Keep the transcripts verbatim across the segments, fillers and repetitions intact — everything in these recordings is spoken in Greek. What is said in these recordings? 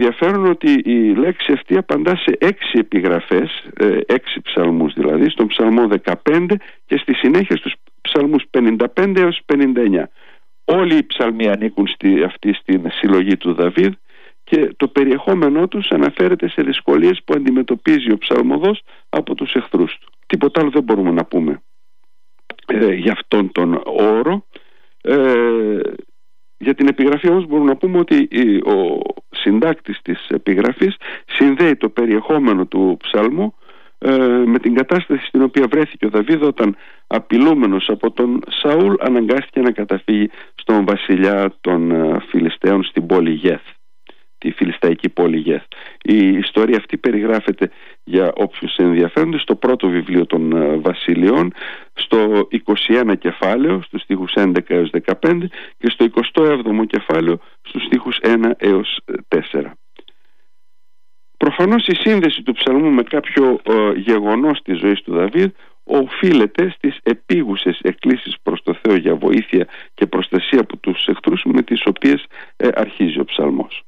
ενδιαφέρον ότι η λέξη αυτή απαντά σε έξι επιγραφές, έξι ψαλμούς δηλαδή, στον ψαλμό δεκαπέντε και στη συνέχεια στους ψαλμούς πενήντα πέντε έως πενήντα εννιά. Όλοι οι ψαλμοί ανήκουν στη, αυτή στην συλλογή του Δαβίδ και το περιεχόμενό τους αναφέρεται σε δυσκολίες που αντιμετωπίζει ο ψαλμοδός από τους εχθρούς του. Τίποτα άλλο δεν μπορούμε να πούμε ε, για αυτόν τον όρο. Ε, για την επιγραφή όμως μπορούμε να πούμε ότι ο συντάκτης της επιγραφής συνδέει το περιεχόμενο του ψαλμού ε, με την κατάσταση στην οποία βρέθηκε ο Δαβίδ όταν, απειλούμενος από τον Σαούλ, αναγκάστηκε να καταφύγει στον βασιλιά των Φιλιστέων στην πόλη Γεθ, τη φιλισταϊκή πόλη Γεθ. Η ιστορία αυτή περιγράφεται, για όποιους ενδιαφέρονται, στο πρώτο βιβλίο των Βασιλειών, στο είκοσι ένα κεφάλαιο, στους στίχους έντεκα έως δεκαπέντε, και στο εικοστό έβδομο κεφάλαιο, στους στίχους ένα έως τέσσερα. Προφανώς η σύνδεση του ψαλμού με κάποιο ε, γεγονός της ζωής του Δαβίδ οφείλεται στις επίγουσες εκκλήσεις προς το Θεό για βοήθεια και προστασία από τους εχθρούς, με τις οποίες ε, αρχίζει ο ψαλμός.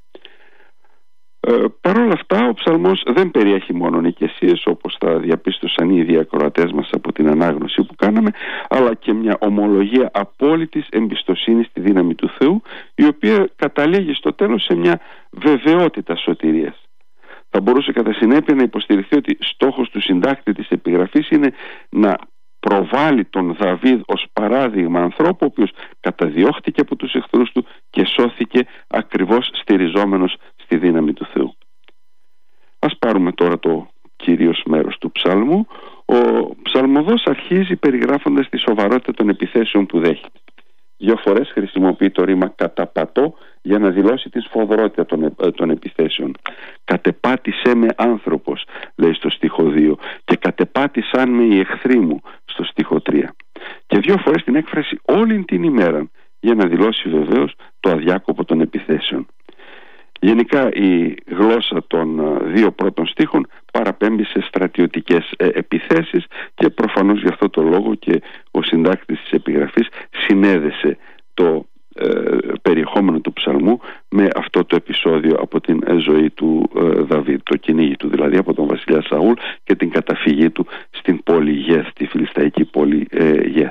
Ε, Παρ' όλα αυτά, ο ψαλμός δεν περιέχει μόνο νοικεσίες, όπως θα διαπίστωσαν οι ίδιοι ακροατές μας από την ανάγνωση που κάναμε, αλλά και μια ομολογία απόλυτης εμπιστοσύνης στη δύναμη του Θεού, η οποία καταλήγει στο τέλος σε μια βεβαιότητα σωτηρίας. Θα μπορούσε κατά συνέπεια να υποστηριχθεί ότι στόχος του συντάκτη της επιγραφής είναι να προβάλλει τον Δαβίδ ως παράδειγμα ανθρώπου, ο οποίος καταδιώχτηκε από τους εχθρούς του και σώθηκε ακριβώς στηριζόμενος στη δύναμη του Θεού. Ας πάρουμε τώρα το κυρίως μέρος του ψάλμου. Ο ψαλμοδός αρχίζει περιγράφοντας τη σοβαρότητα των επιθέσεων που δέχεται. Δύο φορές χρησιμοποιεί το ρήμα καταπατώ για να δηλώσει τη σφοδρότητα των, των επιθέσεων. Κατεπάτησέ με άνθρωπος, λέει στο στίχο δύο, και κατεπάτησαν με οι εχθροί μου, στο στίχο τρία. Και δύο φορές την έκφραση όλη την ημέρα, για να δηλώσει βεβαίως το αδιάκοπο των επιθέσεων. Γενικά η γλώσσα των δύο πρώτων στίχων παραπέμπει σε στρατιωτικές επιθέσεις και προφανώς γι' αυτό το λόγο και ο συντάκτης της επιγραφής συνέδεσε το ε, περιεχόμενο του ψαλμού με αυτό το επεισόδιο από την ζωή του ε, Δαβίδ, το κυνήγι του δηλαδή από τον βασιλιά Σαούλ και την καταφυγή του στην πόλη Γεθ, τη φιλισταϊκή πόλη ε, Γεθ.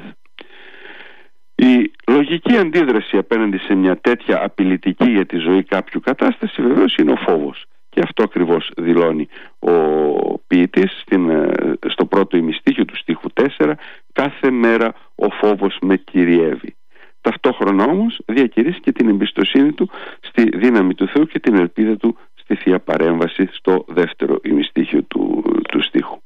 Η λογική αντίδραση απέναντι σε μια τέτοια απειλητική για τη ζωή κάποιου κατάσταση βεβαίως είναι ο φόβος. Και αυτό ακριβώς δηλώνει ο ποιητής στην, στο πρώτο ημιστίχιο του στίχου τέσσερα. Κάθε μέρα ο φόβος με κυριεύει. Ταυτόχρονα όμως διακηρύσει και την εμπιστοσύνη του στη δύναμη του Θεού και την ελπίδα του στη Θεία Παρέμβαση στο δεύτερο ημιστίχιο του, του στίχου.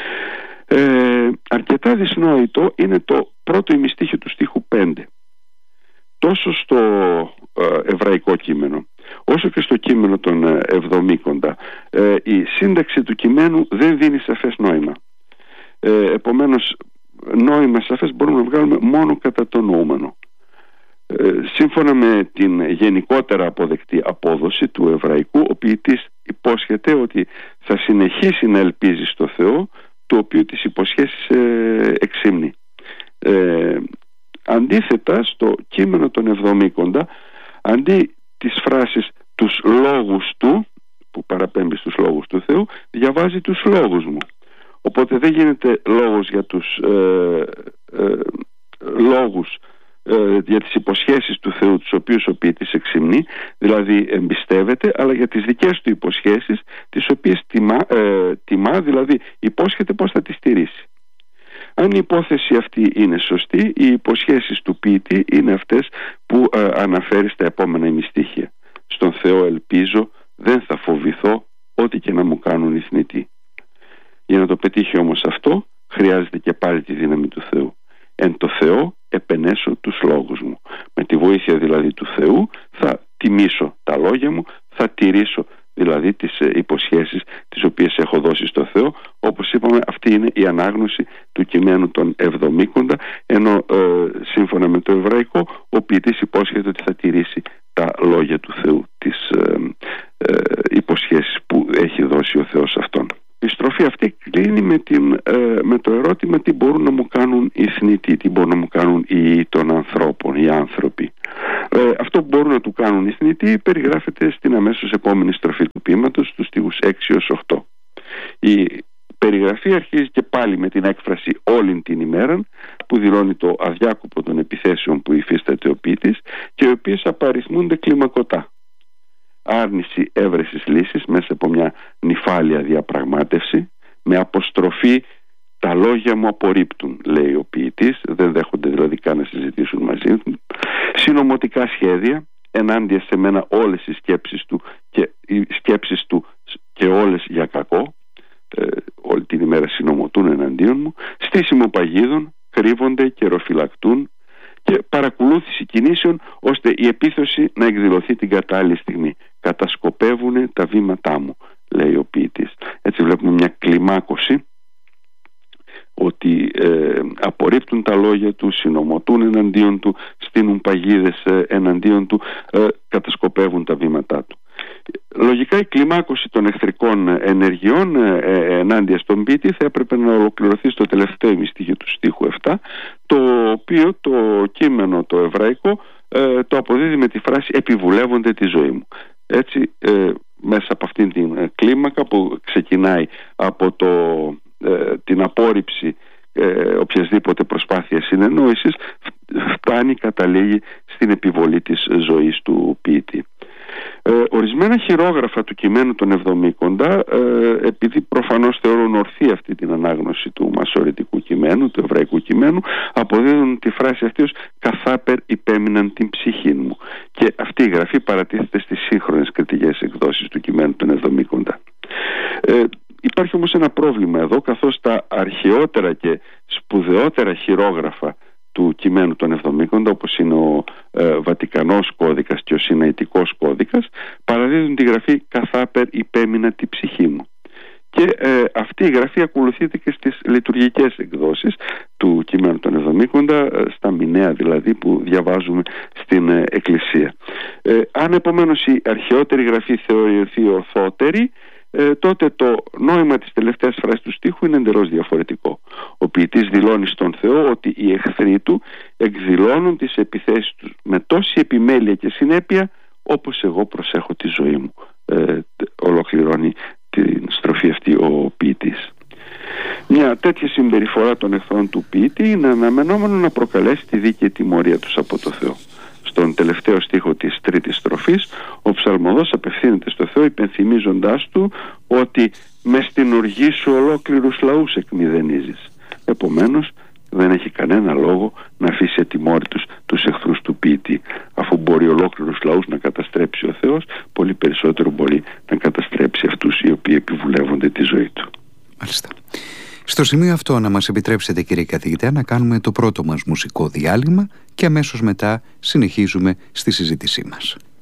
Ε, αρκετά δυσνόητο είναι το πρώτο ημιστίχιο του στίχου πέντε, τόσο στο ε, εβραϊκό κείμενο όσο και στο κείμενο των ε, Εβδομήκοντα. Ε, η σύνταξη του κειμένου δεν δίνει σαφές νόημα. Ε, επομένως νόημα σαφές μπορούμε να βγάλουμε μόνο κατά το νοούμενο. Ε, σύμφωνα με την γενικότερα αποδεκτή απόδοση του εβραϊκού, ο ποιητής υπόσχεται ότι θα συνεχίσει να ελπίζει στο Θεό, το οποίο τις υποσχέσεις ε, εξύμνει. Ε, αντίθετα, στο κείμενο των Εβδομήκοντα, αντί τις φράσεις τους λόγους του, που παραπέμπει στους λόγους του Θεού, διαβάζει τους λόγους μου. Οπότε δεν γίνεται λόγος για τους ε, ε, λόγους ε, για τις υποσχέσεις του Θεού, τους οποίους ο ποιητής εξυμνεί, δηλαδή εμπιστεύεται, αλλά για τις δικές του υποσχέσεις, τις οποίες τιμά, ε, τιμά δηλαδή υπόσχεται πώς θα τις τηρήσει. Αν η υπόθεση αυτή είναι σωστή, οι υποσχέσεις του ποιητή είναι αυτές που ε, αναφέρει στα επόμενα ημιστίχια. Στον Θεό ελπίζω, δεν θα φοβηθώ, ό,τι και να μου κάνουν οι θνητοί. Για να το πετύχει όμως αυτό, χρειάζεται και πάλι τη δύναμη του Θεού. Εν το Θεό επενέσω τους λόγους μου. Με τη βοήθεια δηλαδή του Θεού θα τιμήσω τα λόγια μου, θα τηρήσω δηλαδή τις υποσχέσεις τις οποίες έχω δώσει στο Θεό. Όπως είπαμε, αυτή είναι η ανάγνωση του κειμένου των Εβδομήκοντα, ενώ ε, σύμφωνα με το εβραϊκό ο ποιητής υπόσχεται ότι θα τηρήσει τα λόγια του Θεού, τις ε, ε, υποσχέσεις που έχει δώσει ο Θεός αυτόν. Η στροφή αυτή κλείνει με, την, ε, με το ερώτημα τι μπορούν να μου κάνουν οι θνητοί, τι μπορούν να μου κάνουν οι των ανθρώπων, οι άνθρωποι. Ε, αυτό που μπορούν να του κάνουν οι θνητοί περιγράφεται στην αμέσως επόμενη στροφή του ποίηματος στους στίχους έξι έως οκτώ. Η περιγραφή αρχίζει και πάλι με την έκφραση «όλην την ημέραν», που δηλώνει το αδιάκοπο των επιθέσεων που υφίσταται ο ποιητής και οι οποίες απαριθμούνται κλιμακωτά. Άρνηση έβρεσης λύσης μέσα από μια νυφάλια διαπραγμάτευση, με αποστροφή «τα λόγια μου απορρίπτουν», λέει ο ποιητής, δεν δέχονται δηλαδή καν να συζητήσουν μαζί του. Συνωμοτικά σχέδια, ενάντια σε μένα όλες οι σκέψεις του και, οι σκέψεις του και όλες για κακό, ε, όλη την ημέρα συνωμοτούν εναντίον μου. Στήσιμο παγίδων, κρύβονται και ροφυλακτούν, και παρακολούθηση κινήσεων ώστε η επίθεση να εκδηλωθεί την κατάλληλη στιγμή. Κατασκοπεύουνε τα βήματά μου, λέει ο ποιητής. Έτσι βλέπουμε μια κλιμάκωση, ότι ε, απορρίπτουν τα λόγια του, συνωμοτούν εναντίον του, στείνουν παγίδες ε, εναντίον του, ε, κατασκοπεύουν τα βήματά του. Λογικά η κλιμάκωση των εχθρικών ενεργειών ε, ε, ενάντια στον ποιητή θα έπρεπε να ολοκληρωθεί στο τελευταίο ημιστίχιο του στίχου επτά, το οποίο το κείμενο το εβραϊκό ε, το αποδίδει με τη φράση «επιβουλεύονται τη ζωή μου». Έτσι ε, μέσα από αυτήν την κλίμακα που ξεκινάει από το την απόρριψη ε, οποιασδήποτε προσπάθειας συνεννόησης, φτάνει, καταλήγει στην επιβολή της ζωής του ποιητή. Ε, ορισμένα χειρόγραφα του κειμένου των Εβδομήκοντα, ε, επειδή προφανώς θεωρούν ορθή αυτή την ανάγνωση του μασορετικού κειμένου, του εβραϊκού κειμένου, αποδίδουν τη φράση αυτή ως «καθάπερ υπέμειναν την ψυχή μου», και αυτή η γραφή παρατίθεται στις σύγχρονες κριτικές εκδόσεις του κειμένου των Εβδομήκοντα. Ε, Υπάρχει όμως ένα πρόβλημα εδώ, καθώς τα αρχαιότερα και σπουδαιότερα χειρόγραφα του κειμένου των Εβδομήκοντα, όπως είναι ο ε, Βατικανός κώδικας και ο Συναητικός κώδικας, παραδίδουν τη γραφή «καθάπερ υπέμεινα τη ψυχή μου». Και ε, αυτή η γραφή ακολουθείται και στις λειτουργικές εκδόσεις του κειμένου των Εβδομήκοντα, ε, στα μηνέα δηλαδή που διαβάζουμε στην ε, Εκκλησία. Ε, αν επομένως η αρχαιότερη γραφή θεωρηθεί ορθότερη, Ε, τότε το νόημα της τελευταίας φράσης του στίχου είναι εντελώς διαφορετικό. Ο ποιητής δηλώνει στον Θεό ότι οι εχθροί του εκδηλώνουν τις επιθέσεις τους με τόση επιμέλεια και συνέπεια όπως εγώ προσέχω τη ζωή μου. Ε, ολοκληρώνει την στροφή αυτή ο ποιητής. Μια τέτοια συμπεριφορά των εχθρών του ποιητή είναι αναμενόμενο να προκαλέσει τη δίκαιη τιμωρία τους από το Θεό. Στον τελευταίο στίχο της τρίτης στροφής, ο ψαλμοδός απευθύνεται στο Θεό υπενθυμίζοντάς του ότι «μες στην οργή σου ολόκληρους λαούς εκμηδενίζεις». Επομένως δεν έχει κανένα λόγο να αφήσει ατιμόρυτους τους εχθρούς του ποιητή. Αφού μπορεί ολόκληρους λαούς να καταστρέψει ο Θεός, πολύ περισσότερο μπορεί να καταστρέψει αυτούς οι οποίοι επιβουλεύονται τη ζωή του. Μάλιστα. Στο σημείο αυτό να μας επιτρέψετε, κύριε καθηγητά, να κάνουμε το πρώτο μας μουσικό διάλειμμα και αμέσως μετά συνεχίζουμε στη συζήτησή μας.